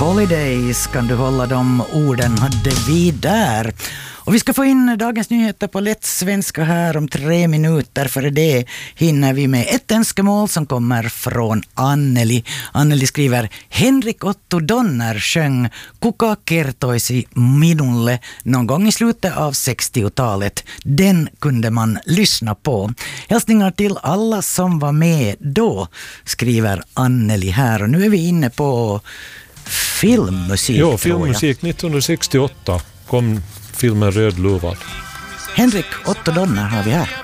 Holidays, kan du hålla de orden, hade vi där. Och vi ska få in dagens nyheter på lätt svenska här om 3 minuter. För det hinner vi med ett önskemål som kommer från Anneli. Anneli skriver: Henrik Otto Donner sjöng Kuka kertoisi minulle någon gång i slutet av 60-talet. Den kunde man lyssna på. Hälsningar till alla som var med då, skriver Anneli här. Och nu är vi inne på filmmusik. Ja, filmmusik 1968 kom filmen Rödluvad. Henrik Otto Donner har vi här.